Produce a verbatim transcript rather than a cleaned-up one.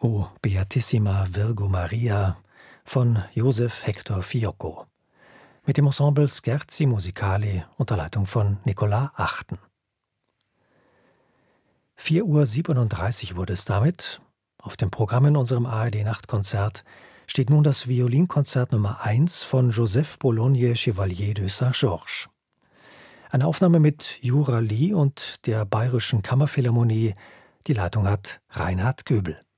O Beatissima Virgo Maria von Josef Hector Fiocco mit dem Ensemble Scherzi Musicali unter Leitung von Nicolas Achten. vier Uhr siebenunddreißig wurde es damit. Auf dem Programm in unserem A R D-Nachtkonzert steht nun das Violinkonzert Nummer eins von Joseph Bologne Chevalier de Saint-Georges. Eine Aufnahme mit Jura Lee und der Bayerischen Kammerphilharmonie. Die Leitung hat Reinhard Göbel.